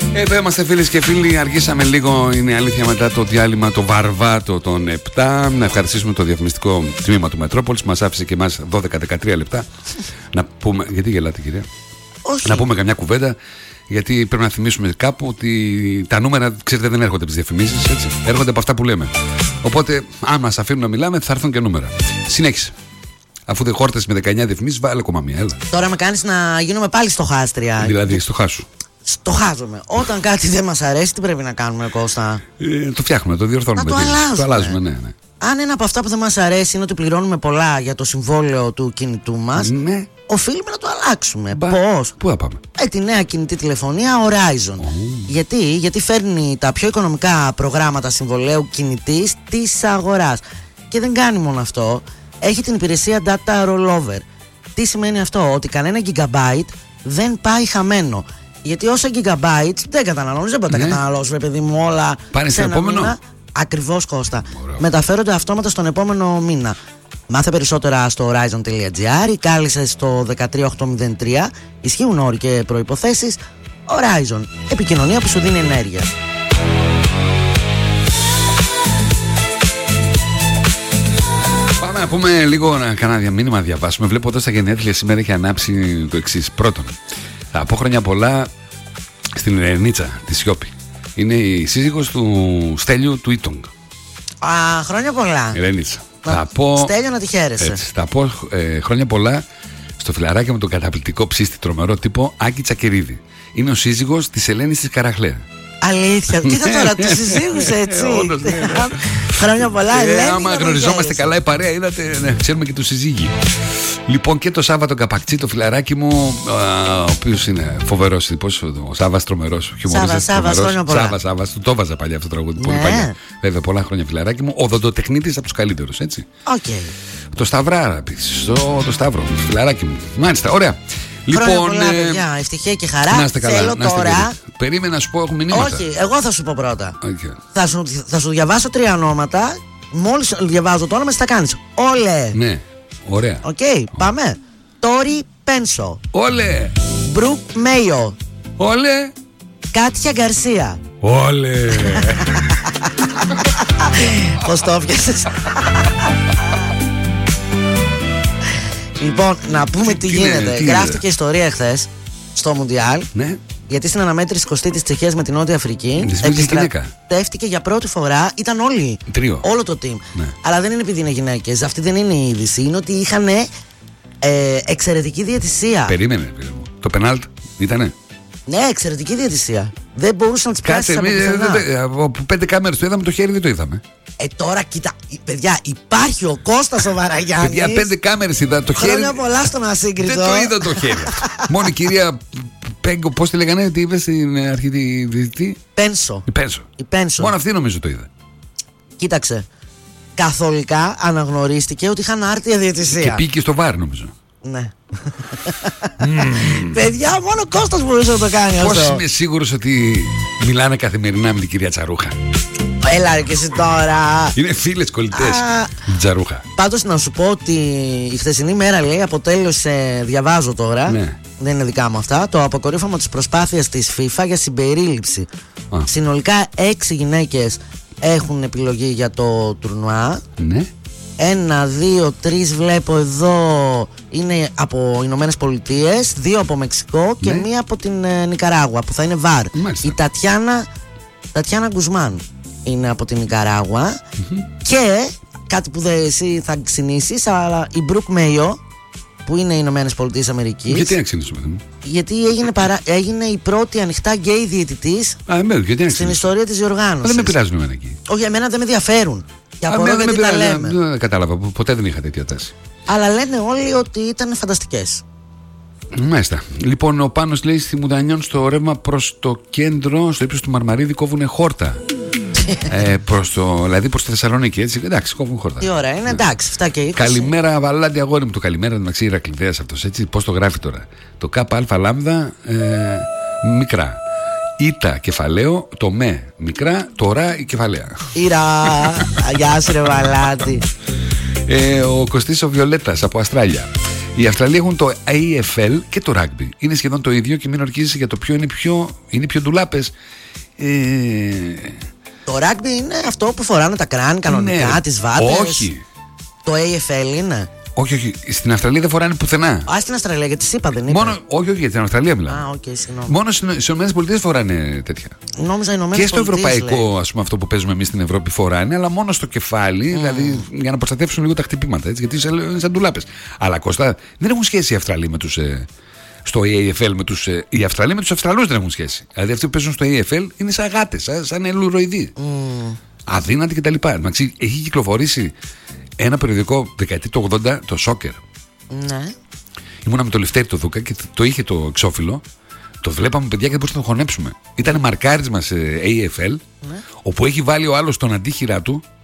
Εδώ είμαστε φίλες και φίλοι. Αργήσαμε λίγο, είναι αλήθεια, μετά το διάλειμμα το βαρβάτο των 7. Να ευχαριστήσουμε το διαφημιστικό τμήμα του Μετρόπολης που μας άφησε και εμάς 12-13 λεπτά. Να πούμε. Γιατί γελάτε, κυρία? Όχι. Να πούμε καμιά κουβέντα. Γιατί πρέπει να θυμίσουμε κάπου ότι τα νούμερα, ξέρετε, δεν έρχονται από τις διαφημίσεις, έτσι. Έρχονται από αυτά που λέμε. Οπότε, αν μας αφήνουν να μιλάμε, θα έρθουν και νούμερα. Συνέχισε. Αφού δεν χόρτες με 19 διαφημίσεις, βάλε ακόμα μία. Έλα. Τώρα με κάνεις να γίνουμε πάλι στοχάστρια. Δηλαδή, στοχάσου. Στοχάζομαι. Όταν κάτι δεν μας αρέσει, τι πρέπει να κάνουμε, Κώστα? Το φτιάχνουμε, το διορθώνουμε. Το αλλάζουμε, ναι. Αν ένα από αυτά που δεν μας αρέσει είναι ότι πληρώνουμε πολλά για το συμβόλαιο του κινητού μας, ναι, οφείλουμε να το αλλάξουμε. Πώς? Πού θα πάμε? Τη νέα κινητή τηλεφωνία Horizon. Γιατί φέρνει τα πιο οικονομικά προγράμματα συμβολαίου κινητής της αγοράς. Και δεν κάνει μόνο αυτό, έχει την υπηρεσία Data Rollover. Τι σημαίνει αυτό? Ότι κανένα gigabyte δεν πάει χαμένο. Γιατί όσα gigabytes δεν καταναλώνεις, δεν μπορεί να τα καταναλώσεις, παιδί μου, όλα. Πάνε στο επόμενο. Μήνα. Ακριβώς, Κώστα. Μεταφέρονται αυτόματα στον επόμενο μήνα. Μάθε περισσότερα στο horizon.gr ή κάλεσε στο 13803. Ισχύουν όροι και προϋποθέσεις. Horizon. Επικοινωνία που σου δίνει ενέργεια. Πάμε να πούμε λίγο, να κάνω μήνυμα διαβάσουμε. Βλέπω εδώ στα γενέθλια σήμερα έχει ανάψει το εξής. Πρώτον, θα πω χρόνια πολλά στην Ερενίτσα τη Σιώπη. Είναι η σύζυγος του Στέλιου του Ήτονγκ. Χρόνια πολλά. Ερενίτσα. Θα πω, Στέλιο, να τη χαίρεσαι. Έτσι, θα πω χρόνια πολλά στο φιλαράκι με τον καταπληκτικό ψήστη τρομερό τύπο Άκη Τσακερίδη. Είναι ο σύζυγος της Ελένης της Καραχλέα. Αλήθεια. Κοίτα τώρα, τους συζύγους έτσι. Χρόνια πολλά, Ελένη. Άμα γνωριζόμαστε καλά η παρέα, είδατε, ξέρουμε και τους συζύγοι. Λοιπόν, και το Σάββατο Καπακτσί, το φιλαράκι μου, ο οποίος είναι φοβερός τύπος, ο Σάββας τρομερός. Σάββας, χρόνια πολλά. Σάββας, του το έβαζα παλιά αυτό το τραγούδι. Πολύ παλιά. Βέβαια, πολλά χρόνια φιλαράκι μου. Οδοντοτεχνίτης από τους καλύτερους, έτσι. Το Σταυράρα επίσης. Το Σταύρο, το φιλαράκι μου. Μάλιστα, ωραία. Λοιπόν, παιδιά, ευτυχία και χαρά. Να είστε καλά, θέλω τώρα. Περίμενα να σου πω, έχουμε μηνύματα. Όχι, εγώ θα σου πω πρώτα. Θα σου διαβάσω 3 ονόματα. Μόλις διαβάζω το όνομα, θα κάνεις. Όλε. Ναι, ωραία. Οκ, πάμε. Τόρι Πένσο. Όλε. Μπρουκ Μέιο. Όλε. Κάτια Γκαρσία. Όλε. Πώς το έφτιασες? Λοιπόν, να πούμε τι γίνεται. Γράφτηκε ιστορία εχθές στο Μουντιάλ. Ναι. Γιατί στην αναμέτρηση 20 της Τσεχίας με την Νότια Αφρική επιστρέφτηκε για πρώτη φορά. Ήταν όλοι. Τρίο. Όλο το team. Ναι. Αλλά δεν είναι επειδή είναι γυναίκες. Αυτή δεν είναι η είδηση. Είναι ότι είχαν εξαιρετική διαιτησία. Περίμενε. Το πενάλτ ήτανε? Ναι, εξαιρετική διαιτησία. Δεν μπορούσαν να τις πιάσεις από 5 κάμερες το είδαμε, το χέρι δεν το είδαμε. Τώρα κοίτα, παιδιά, υπάρχει ο Κώστας ο Βαραγιάννης. Παιδιά, 5 κάμερες είδα το χέρι. Χρόνια πολλά στον ασύγκριτο. Δεν το είδα το χέρι. Μόνο η κυρία Πέγκο, πώς τη λέγανε, τι είπε στην αρχή τη διαιτητή? Πένσο. Η Πένσο. Μόνο αυτή νομίζω το είδα. Κοίταξε. Καθολικά αναγνωρίστηκε ότι είχαν άρτια διαιτησία. Και πήγε στο βάρ, νομίζω. Ναι. Παιδιά, μόνο ο Κώστας μπορούσε να το κάνει αυτό. Πώς είμαι σίγουρος ότι μιλάνε καθημερινά με την κυρία Τσαρούχα? Έλα και εσύ τώρα. Είναι φίλες κολλητές η Τσαρούχα. Πάντως να σου πω ότι η χθεσινή μέρα, λέει, αποτέλεσε, διαβάζω τώρα, ναι, δεν είναι δικά μου αυτά, το αποκορύφωμα της προσπάθειας της FIFA για συμπερίληψη. Συνολικά 6 γυναίκες έχουν επιλογή για το τουρνουά. Ναι. 1, 2, 3 βλέπω εδώ είναι από Ηνωμένες Πολιτείες, 2 από Μεξικό και 1 από την Νικαράγουα που θα είναι βαρ. Η Τατιάνα Γκουσμάν είναι από την Νικαράγουα και κάτι που εσύ θα ξυνήσεις, αλλά η Μπρουκ Μέιο που είναι οι Ηνωμένες Πολιτείες Αμερικής. Γιατί να ξυνήσουμε? Γιατί έγινε η πρώτη ανοιχτά γκέι διαιτητής στην ιστορία της διοργάνωσης. Δεν με πειράζουν εμένα εκεί. Όχι, εμένα δεν με ενδιαφέρουν. Και απορώ γιατί τα λέμε. Δεν κατάλαβα, ποτέ δεν είχα τέτοια τάση. Αλλά λένε όλοι ότι ήταν φανταστικές. Μάλιστα. Λοιπόν, ο Πάνος λέει στη Μουδανιών στο ρεύμα προς το κέντρο, στο ύψος του Μαρμαρίδη, κόβουνε χόρτα. Δηλαδή προς τη Θεσσαλονίκη, έτσι. Εντάξει, κόβουν χόρτα. Τι ώρα είναι, εντάξει, 7 και 20. Καλημέρα, Βαλάντι, αγόρι μου. Το καλημέρα, μεταξύ Ηρακλειδέας αυτός, έτσι. Πώς το γράφει τώρα? Το ΚΑ λάμδα μικρά. Ήτα κεφαλαίο, το με μικρά, το ρα η κεφαλαία. Ήρα, γεια σου ρε Βαλάντι. Ο Κωστής ο Βιολέτας από Αστράλια. Οι Αυστραλοί έχουν το AFL και το rugby. Είναι σχεδόν το ίδιο και μην ορκίζεσαι για το ποιο είναι πιο ντουλάπες. Το rugby είναι αυτό που φοράνε τα κράνη κανονικά, ναι, τις βάτες. Όχι. Το AFL είναι. Όχι. Στην Αυστραλία δεν φοράνε πουθενά. Στην Αυστραλία, γιατί είπα δεν είπα. Όχι, για την Αυστραλία μιλάω. Συγγνώμη. Μόνο στις ΗΠΑ φοράνε τέτοια. Νόμιζα Ηνωμένες και στο Πολιτείες, ευρωπαϊκό, ας πούμε, αυτό που παίζουμε εμείς στην Ευρώπη φοράνε, αλλά μόνο στο κεφάλι, δηλαδή για να προστατεύσουν λίγο τα χτυπήματα. Έτσι, γιατί είναι σαν ντουλάπες. Αλλά Κώστα, δεν έχουν σχέση οι Αυστραλοί με τους. Στο AFL οι Αυστραλοί με τους Αυστραλούς δεν έχουν σχέση. Δηλαδή αυτοί που παίζουν στο AFL είναι σαν γάτες, σαν ελουροειδή. Αδύνατοι κτλ. Έχει κυκλοφορήσει ένα περιοδικό δεκαετία του 80, το Soccer. Ναι. Ήμουνα με το Λευτέρη το Δούκα και το είχε το εξώφυλλο. Το βλέπαμε παιδιά και δεν μπορούσαμε να το χωνέψουμε. Ήταν μαρκάρισμα σε AFL, ναι, όπου έχει βάλει ο άλλος τον αντίχειρα του